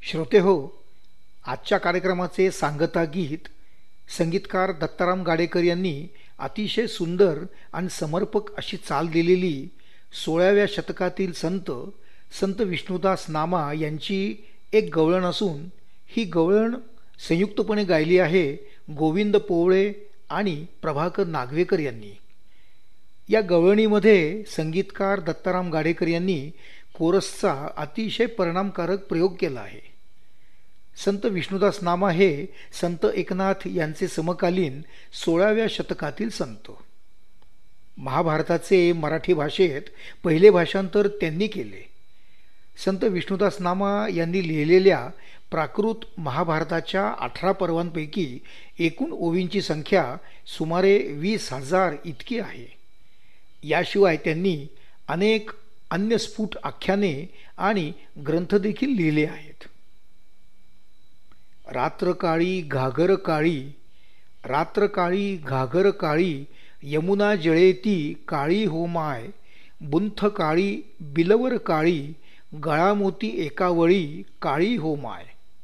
श्रोते हो, आजच्या कार्यक्रमाचे सांगता गीत संगीतकार दत्ताराम गाडेकर यांनी अतिशय सुंदर आणि समर्पक अशी चाल दिलेली 16व्या शतकातील संत संत विष्णुदास नामा यांची एक गवळण असून ही गवळण संयुक्तपणे गायली आहे गोविंद पोवळे आणि प्रभाकर नागवेकर यांनी. या गवळणीमध्ये संगीतकार दत्ताराम गाडेकर यांनी कोरसचा अतिशय परिणामकारक प्रयोग केला आहे. संत विष्णुदास नामा हे संत एकनाथ यांचे समकालीन 16व्या शतकातील संत. महाभारताचे मराठी भाषेत पहिले भाषांतर त्यांनी केले. संत विष्णुदास नामा यांनी लिहिलेल्या प्राकृत महाभारताच्या 18 पर्वांपैकी एकूण ओवींची संख्या सुमारे 20,000 इतकी आहे. याशिवाय त्यांनी अनेक अन्य स्फुट आख्याने आणि ग्रंथ देखील लिहिले आहेत. रात्र काळी घागर काळी, रात्र काळी घागर काळी, यमुना जळेती काळी हो माय, बुंथ काळी बिलवर काळी, गळामोती एकावळी काळी हो माय.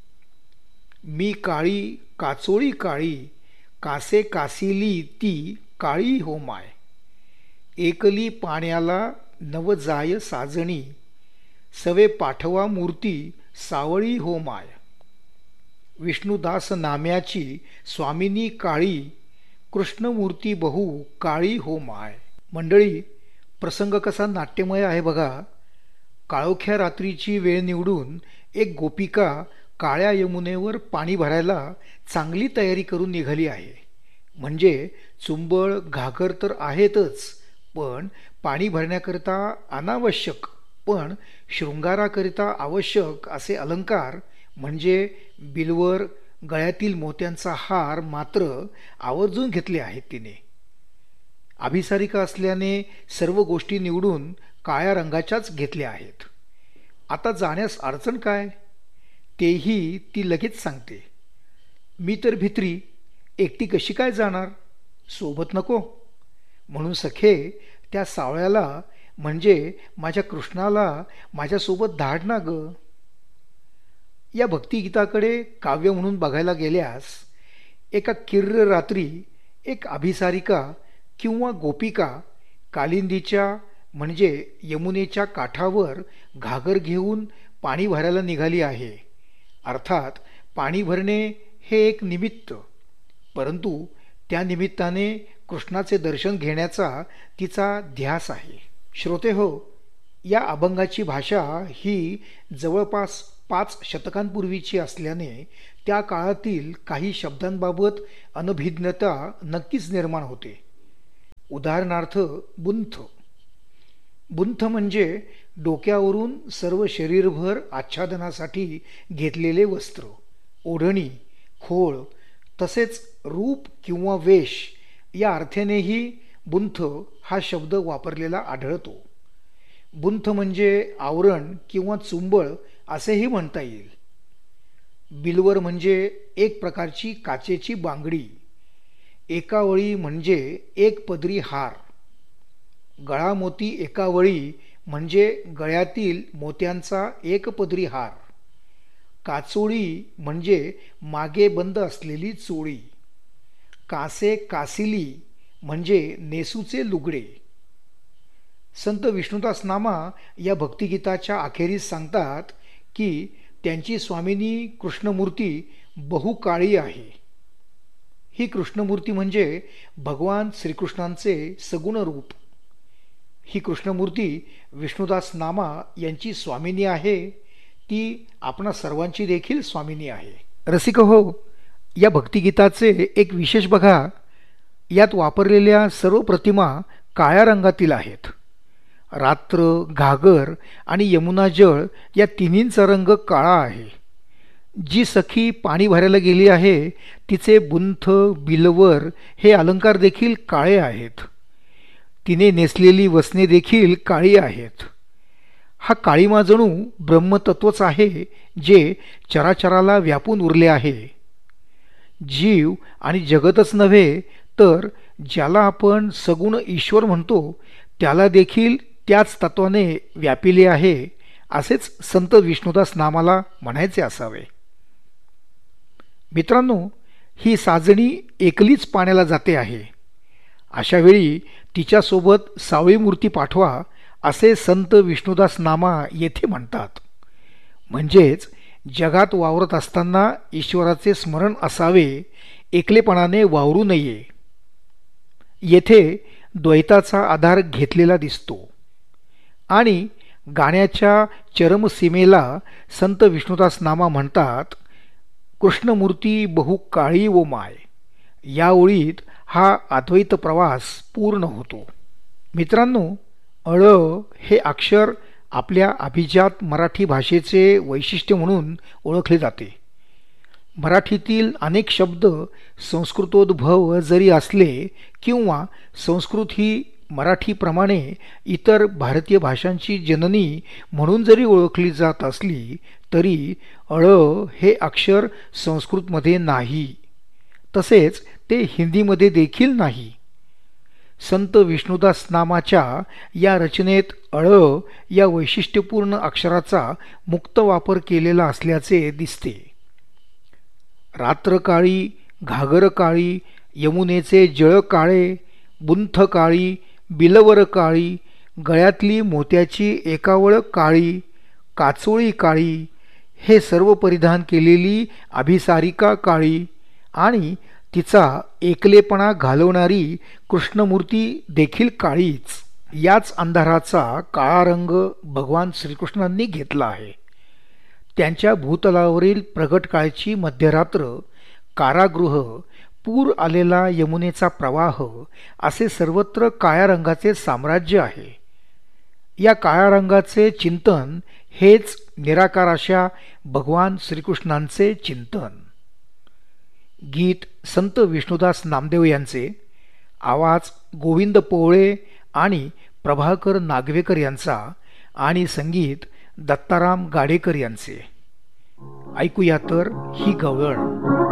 मी काळी काचोळी काळी, कासे कासिली ती काळी हो माय. एकली पाण्याला नव जाय साजणी, सवे पाठवा मूर्ती सावळी हो माय. विष्णुदास नाम्याची स्वामिनी काळी, कृष्णमूर्ती बहु काळी हो माय. मंडळी, प्रसंग कसा नाट्यमय आहे बघा. काळोख्या रात्रीची वेळ निवडून एक गोपिका काळ्या यमुनेवर पाणी भरायला चांगली तयारी करून निघाली आहे. म्हणजे चुंबळ घागर तर आहेतच, पण पाणी भरण्याकरिता अनावश्यक पण शृंगाराकरिता आवश्यक असे अलंकार म्हणजे बिलवर, गळ्यातील मोत्यांचा हार मात्र आवर्जून घेतले आहेत तिने. अभिसारिका असल्याने सर्व गोष्टी निवडून काळ्या रंगाच्याच घेतल्या आहेत. आता जाण्यास अडचण काय तेही ती लगेच सांगते. मी तर भित्री एकटी कशी काय जाणार, सोबत नको. म्हणून सखे त्या सावळ्याला म्हणजे माझ्या कृष्णाला माझ्यासोबत धाड ना ग. या भक्तिगीताकडे काव्य म्हणून बघायला गेल्यास एका किर्र रात्री एक अभिसारिका किंवा गोपिका कालिंदीच्या म्हणजे यमुनेच्या काठावर घागर घेऊन पाणी भरायला निघाली आहे. अर्थात पाणी भरणे हे एक निमित्त, परंतु त्या निमित्ताने कृष्णाचे दर्शन घेण्याचा तिचा ध्यास आहे. श्रोते हो, या अभंगाची भाषा ही जवळपास 5 शतकांपूर्वीची असल्याने त्या काळातील काही शब्दांबाबत अनभिज्ञता नक्कीच निर्माण होते. उदाहरणार्थ बुंथ. बुंथ म्हणजे डोक्यावरून सर्व शरीरभर आच्छादनासाठी घेतलेले वस्त्र, ओढणी, खोळ तसेच रूप किंवा वेश या अर्थानेही बुंथ हा शब्द वापरलेला आढळतो. बुंथ म्हणजे आवरण किंवा चुंबळ असेही म्हणता येईल. बिलवर म्हणजे एक प्रकारची काचेची बांगडी. एकावळी म्हणजे एक पदरी हार. गळामोती एकावळी म्हणजे गळ्यातील मोत्यांचा एक पदरी हार. काचोळी म्हणजे मागे बंद असलेली चोळी. कासे कासिली म्हणजे नेसूचे लुगडे. संत विष्णुदास नामा या भक्तिगीताच्या अखेरीस सांगतात की त्यांची स्वामिनी कृष्णमूर्ती बहुकाळी आहे. ही कृष्णमूर्ती म्हणजे भगवान श्रीकृष्णांचे सगुण रूप. ही कृष्णमूर्ती विष्णुदास नामा यांची स्वामिनी आहे. ती आपणा सर्वांची देखील स्वामिनी आहे. रसिक हो, या भक्तिगीताचे एक विशेष बघा. यात वापरलेल्या सर्व प्रतिमा काळ्या रंगातील आहेत. रात्र, घागर आणि यमुना जळ या तिन्हींचा रंग काळा आहे. जी सखी पाणी भरायला गेली आहे तिचे बुंथ, बिलवर हे अलंकार देखील काळे आहेत. तिने नेसलेली वसने देखील काळी आहेत. हा काळीमा जणू ब्रह्मतत्वच आहे जे चराचराला व्यापून उरले आहे. जीव आणि जगतच नव्हे तर ज्याला आपण सगुण ईश्वर म्हणतो त्याला देखील त्याच तत्वाने व्यापिले आहे असेच संत विष्णुदास नामाला म्हणायचे असावे. मित्रांनो, ही साजणी एकलीच पाण्याला जाते आहे. अशावेळी तिच्यासोबत सावळी मूर्ती पाठवा असे संत विष्णुदास नामा येथे म्हणतात. म्हणजेच जगात वावरत असताना ईश्वराचे स्मरण असावे, एकलेपणाने वावरू नये. येथे द्वैताचा आधार घेतलेला दिसतो आणि गाण्याच्या चरमसीमेला संत विष्णुदास नामा म्हणतात, कृष्णमूर्ती बहु काळी वो माय. या ओळीत हा अद्वैत प्रवास पूर्ण होतो. मित्रांनो, अळ हे अक्षर आपल्या अभिजात मराठी भाषेचे वैशिष्ट्य म्हणून ओळखले जाते. मराठीतील अनेक शब्द संस्कृतोद्भव जरी असले किंवा संस्कृत ही मराठीप्रमाणे इतर भारतीय भाषांची जननी म्हणून जरी ओळखली जात असली तरी अळ हे अक्षर संस्कृतमध्ये नाही, तसेच ते हिंदीमध्ये देखील नाही. संत विष्णुदास नामाच्या या रचनेत अळ या वैशिष्ट्यपूर्ण अक्षराचा मुक्त वापर केलेला असल्याचे दिसते. रात्र काळी घागर काळी यमुनेचे जळ काळे, बुंथ काळी बिलवर काळी, गळ्यातली मोत्याची एकावळ काळी, काचोळी काळी, हे सर्व परिधान केलेली अभिसारिका काळी आणि तिचा एकलेपणा घालवणारी कृष्णमूर्ती देखील काळीच. याच अंधाराचा काळा रंग भगवान श्रीकृष्णांनी घेतला आहे. त्यांच्या भूतलावरील प्रगट काळची मध्यरात्र, कारागृह, पूर आलेला यमुनेचा प्रवाह असे सर्वत्र काळ्या रंगाचे साम्राज्य आहे. या काळ्या रंगाचे चिंतन हेच निराकार अशा भगवान श्रीकृष्णांचे चिंतन. गीत संत विष्णुदास नामदेव यांचे, आवाज गोविंद पोवळे आणि प्रभाकर नागवेकर यांचा आणि संगीत दत्ताराम गाडेकर यांचे. ऐकूया तर ही गवळण.